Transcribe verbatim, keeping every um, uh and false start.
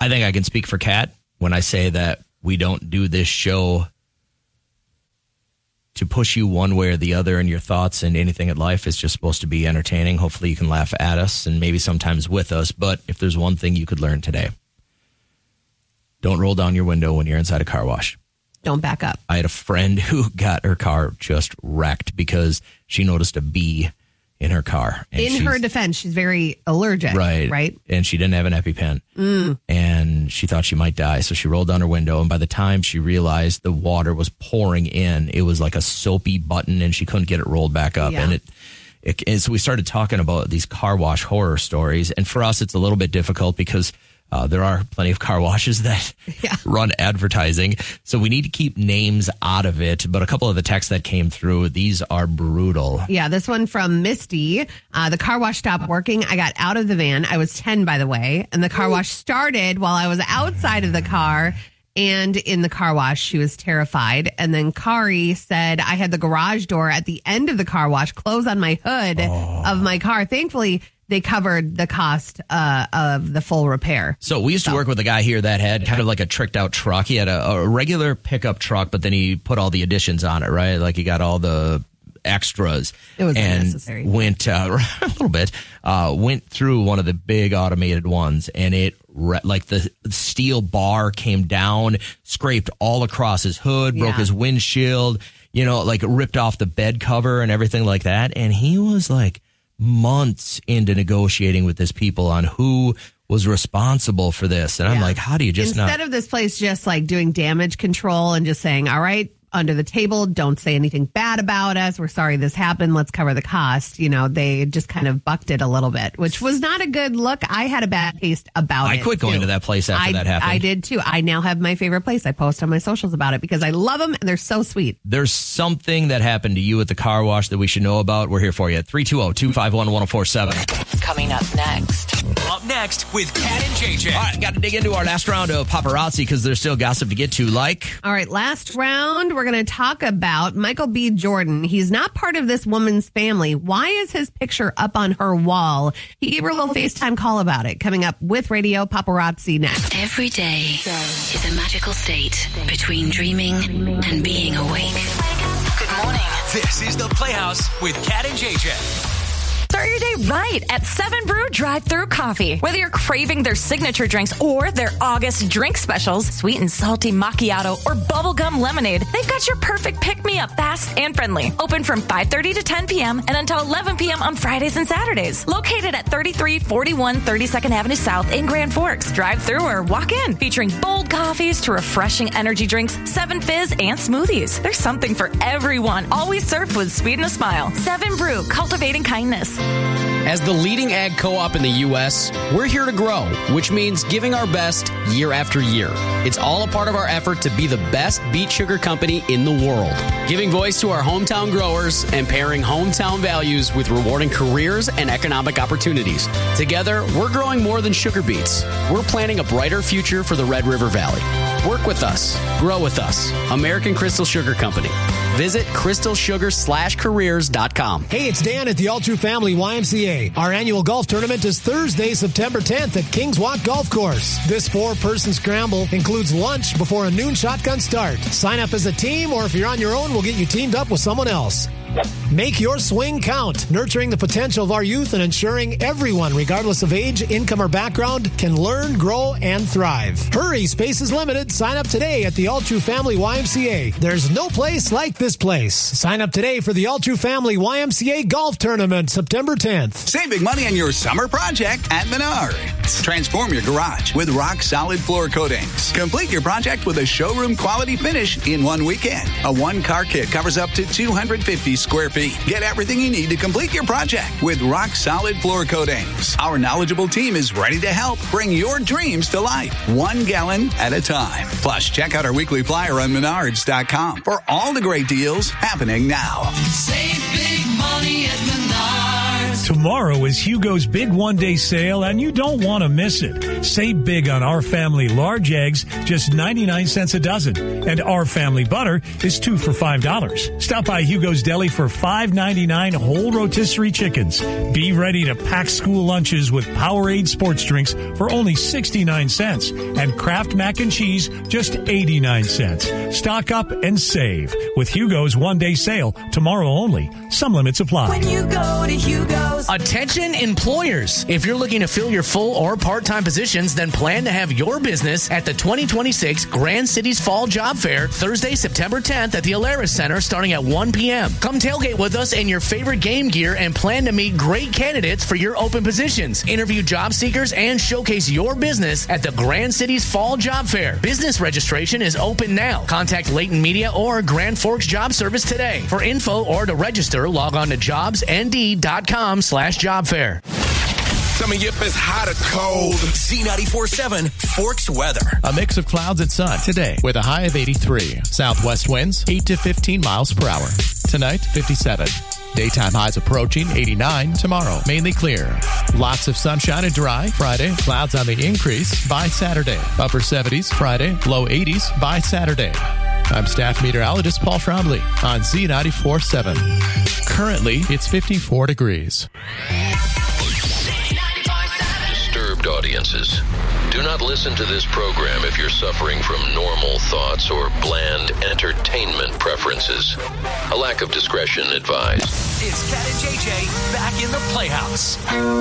I think I can speak for Kat when I say that we don't do this show to push you one way or the other in your thoughts and anything in life. Is just supposed to be entertaining. Hopefully you can laugh at us and maybe sometimes with us. But if there's one thing you could learn today, don't roll down your window when you're inside a car wash. Don't back up. I had a friend who got her car just wrecked because she noticed a bee in her car. And in her defense, she's very allergic. Right. Right. And she didn't have an EpiPen. Mm. And she thought she might die. So she rolled down her window. And by the time she realized the water was pouring in, it was like a soapy button and she couldn't get it rolled back up. Yeah. And it, it, and so we started talking about these car wash horror stories. And for us, it's a little bit difficult because Uh, there are plenty of car washes that yeah. run advertising, so we need to keep names out of it. But a couple of the texts that came through, these are brutal. Yeah, this one from Misty. Uh, the car wash stopped working. I got out of the van. I was ten, by the way, and the car wash started while I was outside of the car. And in the car wash, she was terrified. And then Kari said, I had the garage door at the end of the car wash close on my hood oh. of my car. Thankfully, they covered the cost uh, of the full repair. So we used to so. work with a guy here that had kind of like a tricked out truck. He had a, a regular pickup truck, but then he put all the additions on it, right? Like he got all the extras. It was and unnecessary. Went uh, a little bit, uh, went through one of the big automated ones, and it like the steel bar came down, scraped all across his hood, broke yeah. his windshield, you know, like ripped off the bed cover and everything like that. And he was like months into negotiating with his people on who was responsible for this. And yeah. I'm like, how do you just Instead not? Instead of this place just like doing damage control and just saying, all right, under the table, don't say anything bad about us. We're sorry this happened. Let's cover the cost. You know, they just kind of bucked it a little bit, which was not a good look. I had a bad taste about I it. I quit going too. to that place after I, that happened. I did too. I now have my favorite place. I post on my socials about it because I love them and they're so sweet. There's something that happened to you at the car wash that we should know about. We're here for you at three two zero, two five one, one zero four seven. Coming up next. Up next with Kat and J J. All right, got to dig into our last round of paparazzi because there's still gossip to get to. Like, all right, last round, we're going to talk about Michael B. Jordan. He's not part of this woman's family. Why is his picture up on her wall? He gave her a little FaceTime call about it. Coming up with Radio Paparazzi next. Every day is a magical state between dreaming and being awake. Good morning. This is the Playhouse with Kat and J J. Start your day right at seven Brew Drive-Thru Coffee. Whether you're craving their signature drinks or their August drink specials, sweet and salty macchiato or bubblegum lemonade, they've got your perfect pick-me-up, fast and friendly. Open from five thirty to ten p.m. and until eleven p.m. on Fridays and Saturdays. Located at thirty-three forty-one thirty-second Avenue South in Grand Forks. Drive-through or walk in. Featuring bold coffees to refreshing energy drinks, seven fizz, and smoothies. There's something for everyone. Always served with sweet and a smile. seven Brew, cultivating kindness. As the leading ag co-op in the U S, we're here to grow, which means giving our best year after year. It's all a part of our effort to be the best beet sugar company in the world. Giving voice to our hometown growers and pairing hometown values with rewarding careers and economic opportunities. Together, we're growing more than sugar beets. We're planning a brighter future for the Red River Valley. Work with us. Grow with us. American Crystal Sugar Company. Visit crystal sugar slash careers dot com. Hey, it's Dan at the All True Family Y M C A. Our annual golf tournament is Thursday, September tenth at Kings Walk Golf Course. This four-person scramble includes lunch before a noon shotgun start. Sign up as a team, or if you're on your own, we'll get you teamed up with someone else. Make your swing count, nurturing the potential of our youth and ensuring everyone, regardless of age, income, or background, can learn, grow, and thrive. Hurry, space is limited. Sign up today at the All True Family Y M C A. There's no place like this place. Sign up today for the All True Family Y M C A Golf Tournament, September tenth. Save big money on your summer project at Menards. Transform your garage with rock-solid floor coatings. Complete your project with a showroom-quality finish in one weekend. A one-car kit covers up to two hundred fifty square feet. Get everything you need to complete your project with rock-solid floor coatings. Our knowledgeable team is ready to help bring your dreams to life, one gallon at a time. Plus, check out our weekly flyer on menards dot com for all the great deals happening now. Save big money at Menards. Tomorrow is Hugo's big one-day sale, and you don't want to miss it. Save big on Our Family large eggs, just ninety-nine cents a dozen. And Our Family butter is two for five dollars. Stop by Hugo's Deli for five ninety-nine whole rotisserie chickens. Be ready to pack school lunches with Powerade sports drinks for only sixty-nine cents. And Kraft mac and cheese, just eighty-nine cents. Stock up and save with Hugo's one-day sale. Tomorrow only. Some limits apply. When you go to Hugo's. Attention employers. If you're looking to fill your full or part-time positions, then plan to have your business at the twenty twenty-six Grand Cities Fall Job Fair, Thursday, September tenth at the Alaris Center starting at one p.m. Come tailgate with us in your favorite game gear and plan to meet great candidates for your open positions. Interview job seekers and showcase your business at the Grand Cities Fall Job Fair. Business registration is open now. Contact Leighton Media or Grand Forks Job Service today. For info or to register, log on to jobs n d dot com slash job fair. Tell me if it's hot or cold. Z ninety-four point seven Forks weather. A mix of clouds and sun today with a high of eighty-three. Southwest winds eight to fifteen miles per hour. Tonight, fifty-seven. Daytime highs approaching eighty-nine. Tomorrow, mainly clear. Lots of sunshine and dry. Friday, clouds on the increase by Saturday. Upper seventies Friday, low eighties by Saturday. I'm staff meteorologist Paul Trombley on Z ninety-four point seven. Currently, it's fifty-four degrees. Disturbed audiences. Do not listen to this program if you're suffering from normal thoughts or bland entertainment preferences. A lack of discretion advised. It's Cat and J J back in the Playhouse.